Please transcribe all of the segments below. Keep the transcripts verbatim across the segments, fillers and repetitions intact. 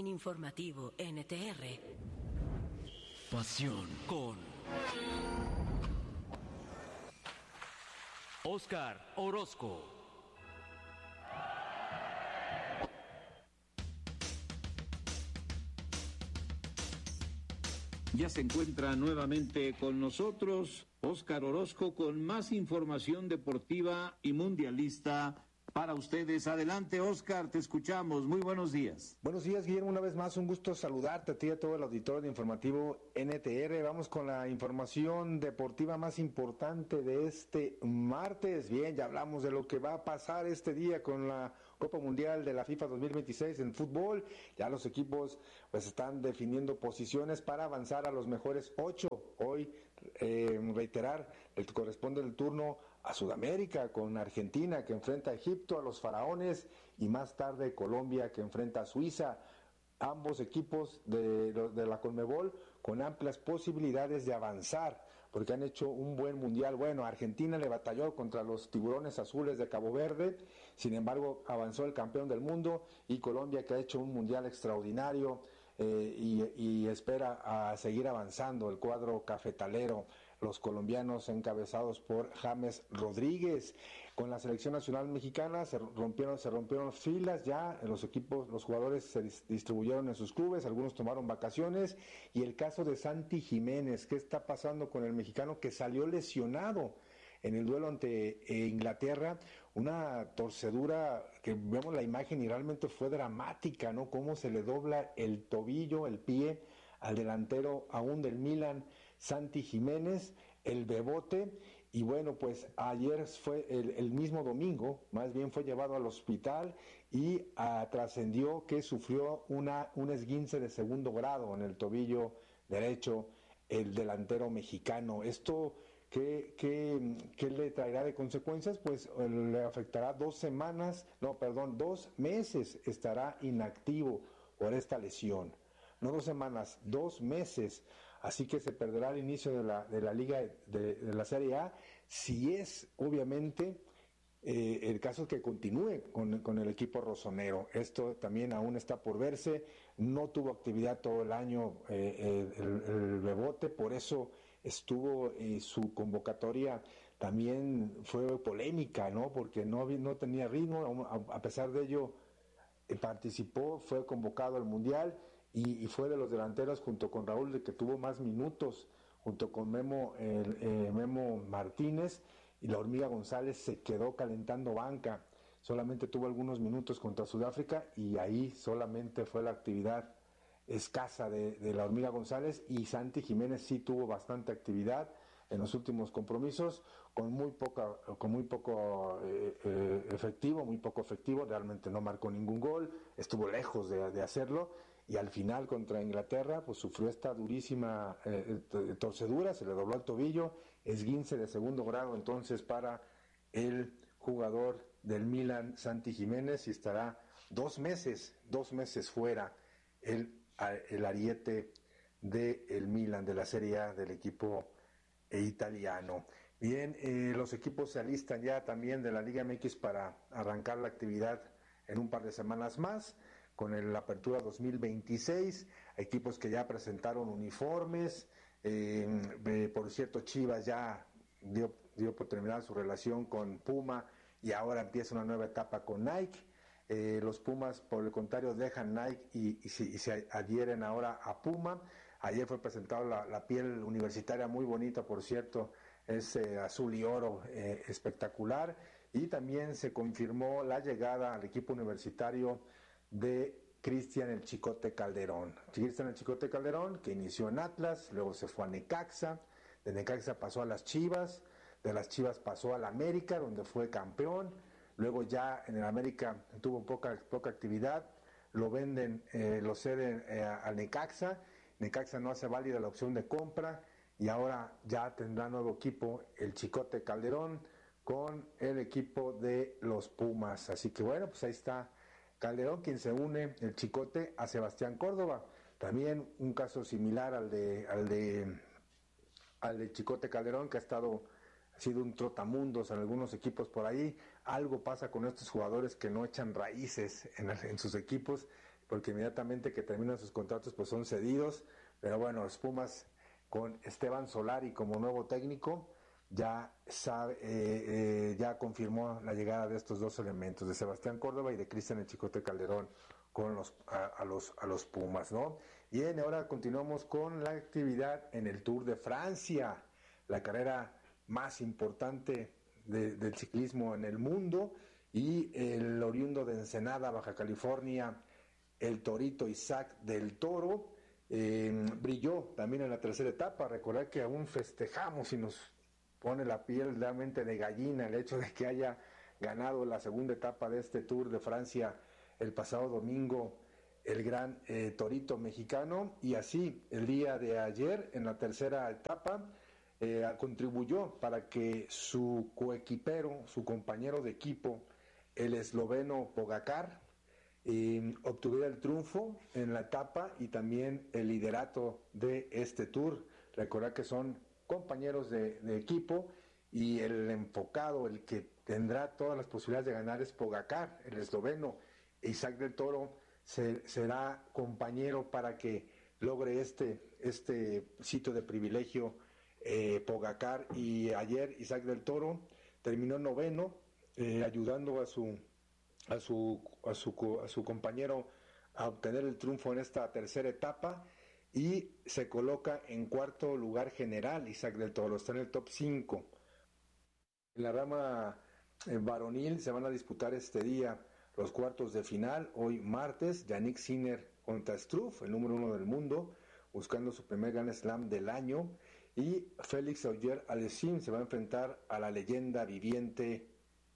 en Informativo N T R. Pasión con Óscar Orozco. Ya se encuentra nuevamente con nosotros Óscar Orozco con más información deportiva y mundialista para ustedes. Adelante, Óscar, te escuchamos. Muy buenos días. Buenos días, Guillermo. Una vez más, un gusto saludarte a ti y a todo el auditorio de Informativo N T R. Vamos con la información deportiva más importante de este martes. Bien, ya hablamos de lo que va a pasar este día con la Copa Mundial de la FIFA dos mil veintiséis en fútbol. Ya los equipos pues están definiendo posiciones para avanzar a los mejores ocho. Hoy, eh, reiterar, le corresponde el turno a Sudamérica con Argentina, que enfrenta a Egipto, a los Faraones, y más tarde Colombia, que enfrenta a Suiza. Ambos equipos de, de la Conmebol con amplias posibilidades de avanzar, porque han hecho un buen mundial. Bueno, Argentina le batalló contra los Tiburones Azules de Cabo Verde, sin embargo avanzó el campeón del mundo, y Colombia, que ha hecho un mundial extraordinario, eh, y, y espera a seguir avanzando el cuadro cafetalero. Los colombianos encabezados por James Rodríguez. Con la selección nacional mexicana se rompieron, se rompieron filas ya, los equipos, los jugadores se distribuyeron en sus clubes, algunos tomaron vacaciones, y el caso de Santi Jiménez, ¿qué está pasando con el mexicano que salió lesionado en el duelo ante eh, Inglaterra? Una torcedura que vemos la imagen y realmente fue dramática, ¿no? Cómo se le dobla el tobillo, el pie al delantero aún del Milan, Santi Jiménez, el Bebote. Y bueno, pues ayer fue el, el mismo domingo, más bien fue llevado al hospital y ah, trascendió que sufrió una, un esguince de segundo grado en el tobillo derecho, el delantero mexicano. Esto, ¿qué, qué, qué le traerá de consecuencias? Pues le afectará dos semanas, no, perdón, dos meses estará inactivo por esta lesión. No dos semanas, dos meses. Así que se perderá el inicio de la, de la Liga de, de la Serie A, si es, obviamente, eh, el caso es que continúe con, con el equipo rosonero. Esto también aún está por verse. No tuvo actividad todo el año eh, el, el Bebote, por eso estuvo eh, su convocatoria también fue polémica, ¿no? Porque no, no tenía ritmo, a, a pesar de ello eh, participó, fue convocado al Mundial. Y, y fue de los delanteros, junto con Raúl, de que tuvo más minutos, junto con Memo, el, eh, Memo Martínez, y la Hormiga González se quedó calentando banca. Solamente tuvo algunos minutos contra Sudáfrica, y ahí solamente fue la actividad escasa de, de la Hormiga González, y Santi Jiménez sí tuvo bastante actividad en los últimos compromisos, con muy poca, con muy poco eh, eh, efectivo, muy poco efectivo, realmente no marcó ningún gol, estuvo lejos de, de hacerlo, y al final contra Inglaterra pues sufrió esta durísima eh, torcedura, se le dobló el tobillo, esguince de segundo grado entonces para el jugador del Milan, Santi Jiménez, y estará dos meses, dos meses fuera el, el ariete del Milan, de la Serie A, del equipo italiano. Bien, eh, los equipos se alistan ya también de la Liga M X para arrancar la actividad en un par de semanas más, con el, la apertura dos mil veintiséis, equipos que ya presentaron uniformes, eh, eh, por cierto Chivas ya dio, dio por terminada su relación con Puma, y ahora empieza una nueva etapa con Nike. Eh, los Pumas, por el contrario, dejan Nike y, y, se, y se adhieren ahora a Puma. Ayer fue presentado la, la piel universitaria, muy bonita, por cierto, es eh, azul y oro, eh, espectacular, y también se confirmó la llegada al equipo universitario de Cristian el Chicote Calderón. Cristian el Chicote Calderón, que inició en Atlas, luego se fue a Necaxa, de Necaxa pasó a las Chivas, de las Chivas pasó al América, donde fue campeón, luego ya en el América tuvo poca, poca actividad, lo venden, eh, lo ceden eh, a Necaxa, Necaxa no hace válida la opción de compra, y ahora ya tendrá nuevo equipo el Chicote Calderón con el equipo de los Pumas. Así que bueno, pues ahí está Calderón, quien se une, el Chicote, a Sebastián Córdoba. También un caso similar al de al de al de Chicote Calderón, que ha estado ha sido un trotamundos en algunos equipos por ahí. Algo pasa con estos jugadores que no echan raíces en, en sus equipos. porque inmediatamente que terminan sus contratos pues son cedidos, pero bueno, los Pumas con Esteban Solari como nuevo técnico ya sabe, eh, eh, ya confirmó la llegada de estos dos elementos, de Sebastián Córdoba y de Cristian El Chicote Calderón con los a, a los a los Pumas, ¿no? Bien, ahora continuamos con la actividad en el Tour de Francia, la carrera más importante de, del ciclismo en el mundo, y el oriundo de Ensenada, Baja California, el torito Isaac del Toro, eh, brilló también en la tercera etapa. Recordar que aún festejamos y nos pone la piel realmente de gallina el hecho de que haya ganado la segunda etapa de este Tour de Francia el pasado domingo el gran eh, torito mexicano, y así el día de ayer en la tercera etapa eh, contribuyó para que su coequipero, su compañero de equipo, el esloveno Pogačar, eh, obtuviera el triunfo en la etapa y también el liderato de este Tour. Recordar que son compañeros de, de equipo, y el enfocado, el que tendrá todas las posibilidades de ganar es Pogačar, el esloveno. Isaac del Toro se, será compañero para que logre este, este sitio de privilegio eh, Pogačar, y ayer Isaac del Toro terminó noveno, eh, ayudando a su, a, su, a, su, a su compañero a obtener el triunfo en esta tercera etapa, y se coloca en cuarto lugar general. Isaac del Toro está en el top cinco. En la rama eh, varonil se van a disputar este día los cuartos de final. Hoy martes, Yannick Sinner contra Struff, el número uno del mundo, buscando su primer Grand Slam del año, y Félix Auger-Aliassime se va a enfrentar a la leyenda viviente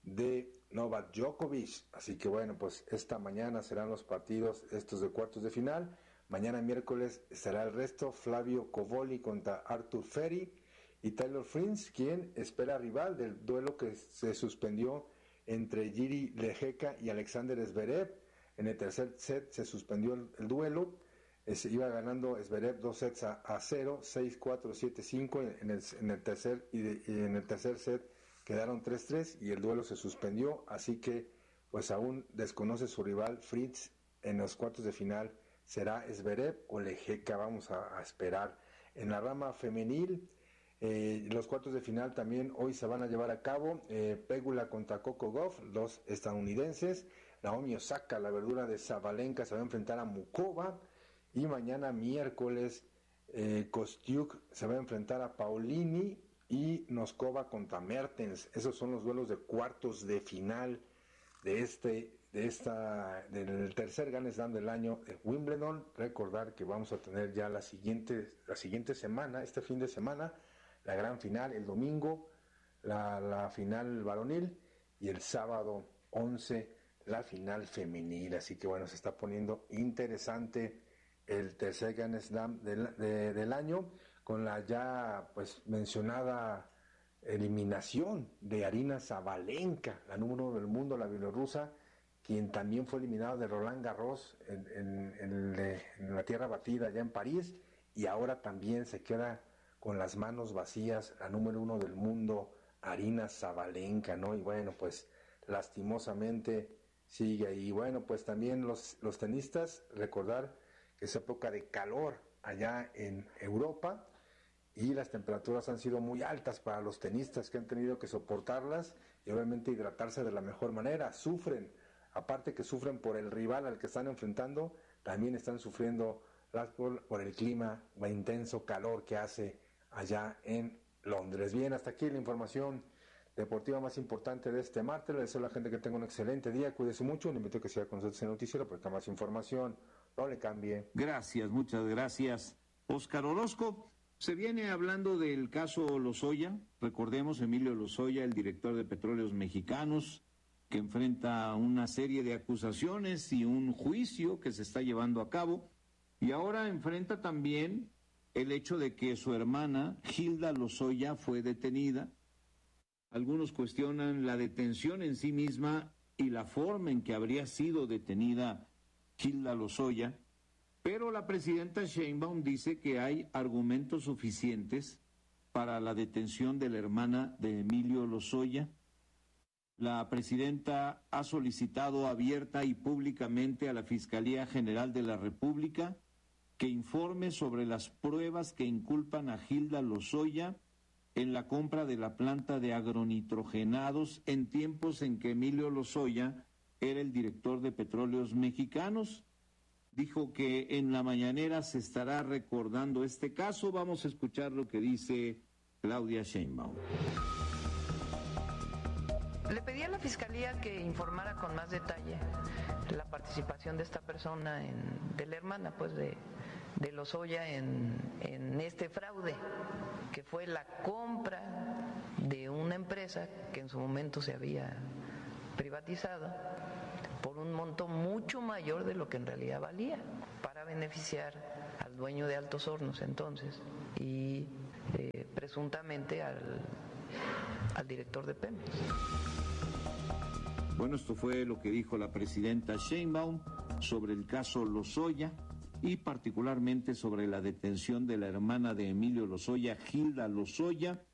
de Novak Djokovic. Así que bueno, pues esta mañana serán los partidos estos de cuartos de final. Mañana miércoles será el resto: Flavio Cobolli contra Arthur Ferry, y Taylor Fritz, quien espera rival del duelo que se suspendió entre Jiri Lehecka y Alexander Zverev. En el tercer set se suspendió el, el duelo, eh, se iba ganando Zverev dos sets a, a cero, seis cuatro, siete cinco. En el, en el tercer y, de, y en el tercer set quedaron tres tres y el duelo se suspendió, así que pues aún desconoce su rival Fritz. En los cuartos de final será Zverev o Lehecka, vamos a, a esperar. En la rama femenil, Eh, los cuartos de final también hoy se van a llevar a cabo. eh, Pegula contra Coco Gauff, dos estadounidenses. Naomi Osaka, la verdura de Sabalenka, se va a enfrentar a Mukova, y mañana miércoles eh, Kostiuk se va a enfrentar a Paolini, y Noskova contra Mertens. Esos son los duelos de cuartos de final de este de esta del tercer Grand Slam del año de Wimbledon. Recordar que vamos a tener ya la siguiente la siguiente semana, este fin de semana, la gran final el domingo, la, la final varonil, y el sábado once la final femenil. Así que bueno, se está poniendo interesante el tercer Grand Slam del, de, del año, con la ya pues mencionada eliminación de Aryna Sabalenka, la número uno del mundo, la bielorrusa, quien también fue eliminada de Roland Garros en, en, en, en la tierra batida allá en París, y ahora también se queda con las manos vacías la número uno del mundo, Aryna Sabalenka, ¿no? Y bueno, pues lastimosamente sigue ahí. Bueno, pues también los, los tenistas, recordar que es época de calor allá en Europa, y las temperaturas han sido muy altas para los tenistas, que han tenido que soportarlas y obviamente hidratarse de la mejor manera. Sufren, aparte que sufren por el rival al que están enfrentando, también están sufriendo por, por el clima, el intenso calor que hace allá en Londres. Bien, hasta aquí la información deportiva más importante de este martes. Le deseo a la gente que tenga un excelente día, cuídese mucho, le invito a que siga con nosotros en el noticiero para tener más información, no le cambie. Gracias, muchas gracias, Óscar Orozco. Se viene hablando del caso Lozoya. Recordemos, Emilio Lozoya, el director de Petróleos Mexicanos, que enfrenta una serie de acusaciones y un juicio que se está llevando a cabo, y ahora enfrenta también el hecho de que su hermana, Hilda Lozoya, fue detenida. Algunos cuestionan la detención en sí misma y la forma en que habría sido detenida Hilda Lozoya, pero la presidenta Sheinbaum dice que hay argumentos suficientes para la detención de la hermana de Emilio Lozoya. La presidenta ha solicitado abierta y públicamente a la Fiscalía General de la República que informe sobre las pruebas que inculpan a Gilda Lozoya en la compra de la planta de agronitrogenados en tiempos en que Emilio Lozoya era el director de Petróleos Mexicanos. Dijo que en la mañanera se estará recordando este caso. Vamos a escuchar lo que dice Claudia Sheinbaum. Le pedí a la Fiscalía que informara con más detalle la participación de esta persona, en, de la hermana pues de, de Lozoya en, en este fraude, que fue la compra de una empresa que en su momento se había privatizado por un monto mucho mayor de lo que en realidad valía, para beneficiar al dueño de Altos Hornos entonces y eh, presuntamente al, al director de Pemex. Bueno, esto fue lo que dijo la presidenta Sheinbaum sobre el caso Lozoya y particularmente sobre la detención de la hermana de Emilio Lozoya, Gilda Lozoya,